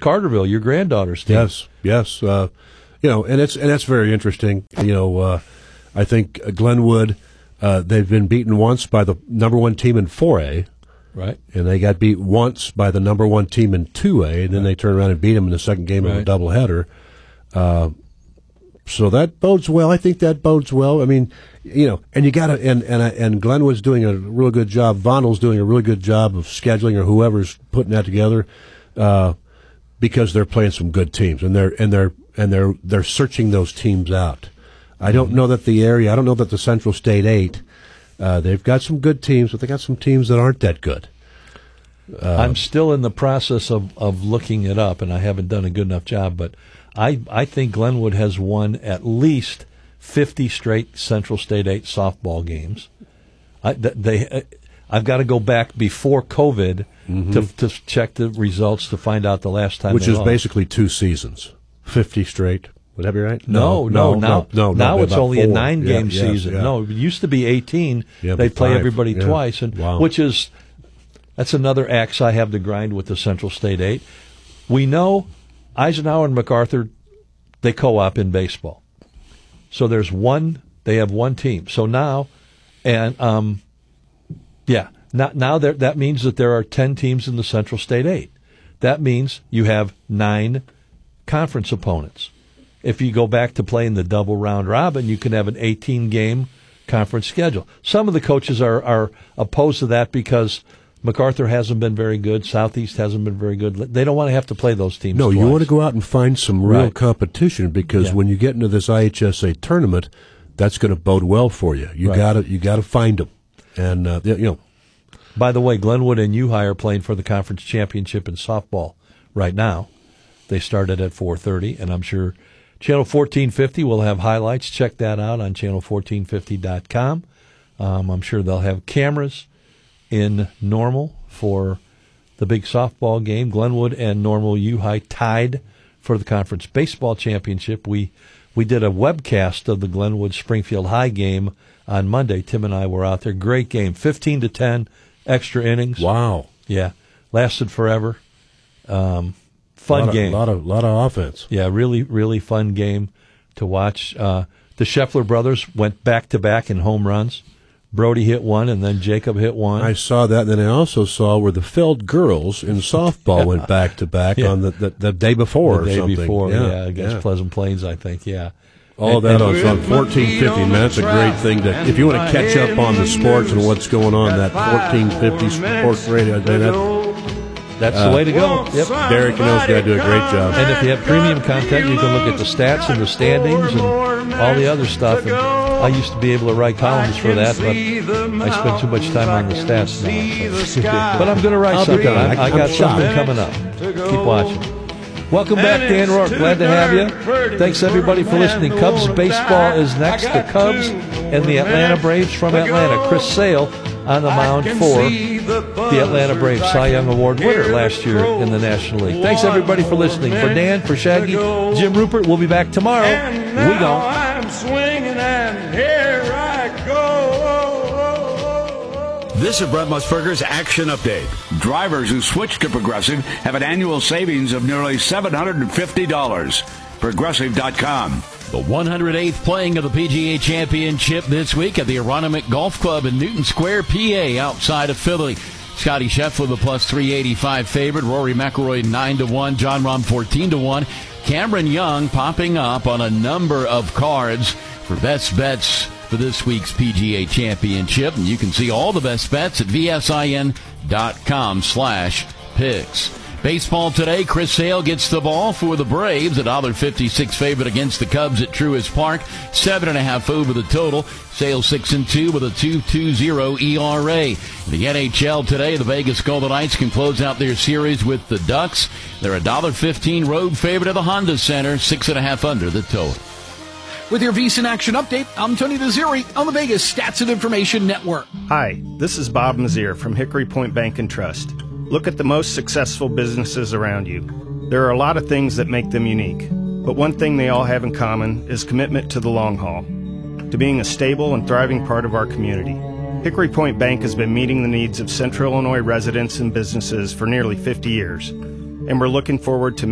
Carterville, your granddaughter's team. Yes. And that's very interesting. I think Glenwood, they've been beaten once by the number one team in 4A. Right. And they got beat once by the number one team in 2A, and then they turned around and beat them in the second game of a doubleheader. So that bodes well. I think that bodes well. I mean, and you got to, and Glenwood's doing a real good job. Vondel's doing a really good job of scheduling, or whoever's putting that together, because they're playing some good teams, and they're searching those teams out. I don't know that the Central State 8. They've got some good teams, but they got some teams that aren't that good. I'm still in the process of looking it up, and I haven't done a good enough job, but I think Glenwood has won at least 50 straight Central State 8 softball games. I've got to go back before COVID to check the results to find out the last time Which they is lost. Basically 2 seasons, 50 straight. Would that be right? No. Now it's only a 9-game season. Yeah. No, it used to be 18. Yeah, they play 5. everybody twice, and that's another axe I have to grind with the Central State 8. We know Eisenhower and MacArthur, they co-op in baseball. So they have one team. So now, now that means that there are 10 teams in the Central State 8. That means you have 9 conference opponents. If you go back to playing the double round robin, you can have an 18-game conference schedule. Some of the coaches are opposed to that because MacArthur hasn't been very good. Southeast hasn't been very good. They don't want to have to play those teams twice. You want to go out and find some real competition, because when you get into this IHSA tournament, that's going to bode well for you. You got to find them, and By the way, Glenwood and U-High are playing for the conference championship in softball right now. They started at 4:30, and I'm sure Channel 1450 will have highlights. Check that out on channel1450.com. I'm sure they'll have cameras in Normal for the big softball game. Glenwood and Normal U-High tied for the conference baseball championship. We did a webcast of the Glenwood Springfield High game on Monday. Tim and I were out there. Great game, 15-10, extra innings. Wow. Yeah, lasted forever. Fun game. A lot of offense. Yeah, really, really fun game to watch. The Scheffler brothers went back-to-back in home runs. Brody hit one, and then Jacob hit one. I saw that, and then I also saw where the Feld girls in softball went back-to-back on the day before or something. The day before, against Pleasant Plains, I think, All that on 1450, man. That's a great thing if you want to catch up on the sports and what's going on, that 1450 Sports Radio, that's the way to go. Yep. Derek and those guys do a great job. And if you have premium content, you can look at the stats and the standings and all the other stuff. And I used to be able to write columns for that, but I spend too much time on the stats now. But I'm going to write something. I got something coming up. Keep watching. Welcome back, Dan Rourke. Glad to have you. Thanks, everybody, for listening. Cubs baseball is next. The Cubs and the Atlanta Braves from Atlanta. Chris Sale on the mound for the Atlanta Braves, Cy Young Award winner last year in the National League. Thanks, everybody, for listening. For Dan, for Shaggy, Jim Rupert, we'll be back tomorrow. We go. I'm swinging and here I go. This is Brett Musburger's Action Update. Drivers who switch to Progressive have an annual savings of nearly $750. Progressive.com. The 108th playing of the PGA Championship this week at the Aronimink Golf Club in Newton Square, PA, outside of Philly. Scotty Scheffler, the plus 385 favorite. Rory McIlroy, 9-1. Jon Rahm, 14-1. Cameron Young popping up on a number of cards for best bets for this week's PGA Championship. And you can see all the best bets at vsin.com/picks. Baseball today, Chris Sale gets the ball for the Braves, $1.56 favorite against the Cubs at Truist Park, 7.5 over the total. Sale 6-2 with a 2.20 ERA. The NHL today, the Vegas Golden Knights can close out their series with the Ducks. They're $1.15 road favorite at the Honda Center, 6.5 under the total. With your VSiN Action Update, I'm Tony Desiri on the Vegas Stats and Information Network. Hi, this is Bob Mazier from Hickory Point Bank and Trust. Look at the most successful businesses around you. There are a lot of things that make them unique, but one thing they all have in common is commitment to the long haul, to being a stable and thriving part of our community. Hickory Point Bank has been meeting the needs of Central Illinois residents and businesses for nearly 50 years, and we're looking forward to